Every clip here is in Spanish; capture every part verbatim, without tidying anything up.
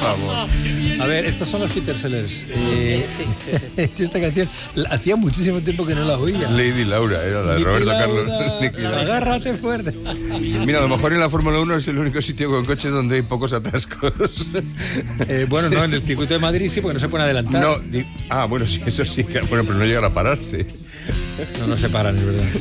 vamos. A ver, estos son los Peter Sellers. Eh, sí, sí, sí. Esta canción hacía muchísimo tiempo que no la oía. Lady Laura, era la de Niki Roberto Lauda, Carlos. Niki Lauda. Agárrate fuerte. Mira, a lo mejor en la Fórmula uno es el único sitio con coches donde hay pocos atascos. Eh, bueno, no, en el circuito de Madrid sí, porque no se pueden adelantar. No, di- ah, bueno, sí, eso sí, que- bueno, pero no llegan a pararse. No, no se paran, es verdad.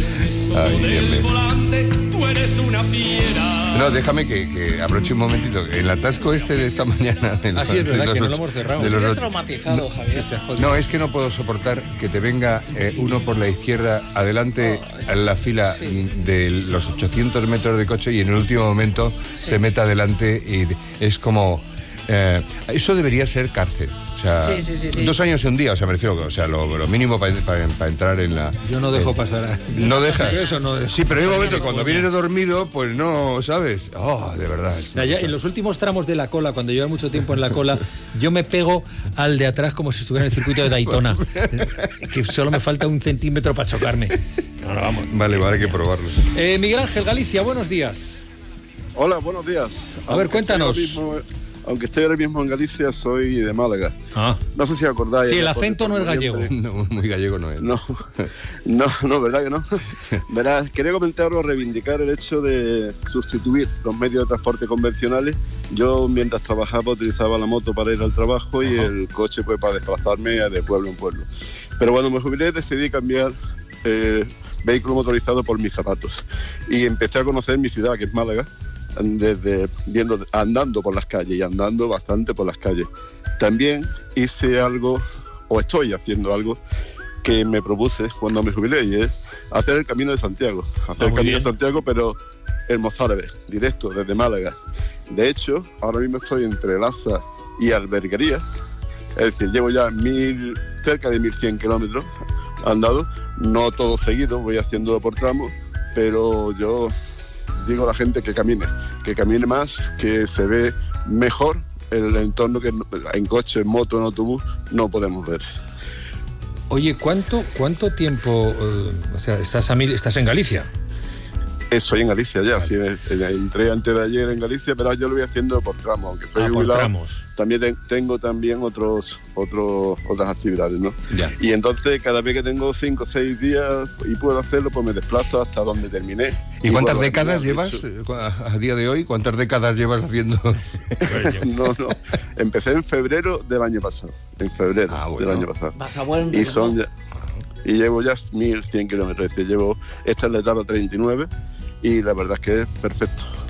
Ay, Dios mío. volante, tú eres una fiera. No, déjame que, que aproveche un momentito. El atasco este de esta mañana... de Ah, sí, es los- verdad de que no los- lo hemos cerrado. de los- Sigues traumatizado, Javier. No, es que no puedo soportar que te venga eh, uno por la izquierda adelante en la fila Sí. de los ochocientos metros de coche y en el último momento se meta adelante y de- es como... eh, eso debería ser cárcel. O sea, Sí, sí, sí, sí. dos años y un día, o sea, me refiero, o sea, lo, lo mínimo para entrar en la... Yo no dejo en- pasar a... No dejas. Eso no dejo. Sí, pero hay un momento que cuando vienes dormido, pues no, ¿sabes? Oh, de verdad. es O sea, ya en los últimos tramos de la cola, cuando llevo mucho tiempo en la cola, yo me pego al de atrás como si estuviera en el circuito de Daytona. Que solo me falta un centímetro para chocarme. No, no, vamos. Vale, vale, hay que probarlo. Eh, Miguel Ángel Galicia, buenos días. Hola, buenos días. A ver, cuéntanos. Estoy ahora mismo- aunque estoy ahora mismo en Galicia, soy de Málaga. Ah. No sé si acordáis. Sí, el después de acento no es gallego. noviembre- No, muy gallego no es. No, no, no, ¿verdad que no? Verás, quería comentar o reivindicar el hecho de sustituir los medios de transporte convencionales. Yo, mientras trabajaba, utilizaba la moto para ir al trabajo y el coche pues para desplazarme de pueblo en pueblo. Pero cuando me jubilé decidí cambiar eh, vehículo motorizado por mis zapatos. Y empecé a conocer mi ciudad, que es Málaga, desde viendo, andando por las calles y andando bastante por las calles. También hice algo, o estoy haciendo algo, que me propuse cuando me jubilé, y es hacer el Camino de Santiago. Hacer Ah, el muy Camino bien. de Santiago, pero en mozárabe, directo, desde Málaga. De hecho, ahora mismo estoy entre Laza y Alberguería, es decir, llevo ya mil, cerca de mil cien kilómetros andado, no todo seguido, voy haciéndolo por tramos, pero yo digo a la gente que camine, que camine más, que se ve mejor el entorno que en coche, en moto, en autobús no podemos ver. Oye, ¿cuánto, cuánto tiempo, eh, o sea, estás, a mil, estás en Galicia? Estoy en Galicia ya, sí, entré antes de ayer en Galicia, pero yo lo voy haciendo por tramos, aunque soy Ah, por jubilado, tramos. también te- tengo también otros, otros, otras actividades, ¿no? Ya. Y entonces cada vez que tengo cinco o seis días y puedo hacerlo, pues me desplazo hasta donde terminé. ¿Y cuántas vuelvo a décadas terminar. llevas eh, a a día de hoy? ¿Cuántas décadas llevas haciendo? No, no, empecé en febrero del año pasado, en febrero Ah, bueno. del año pasado. Vas a buen Y ritmo. son ya, y llevo ya mil cien kilómetros, es decir, llevo, esta es la etapa treinta y nueve y la verdad es que es perfecto.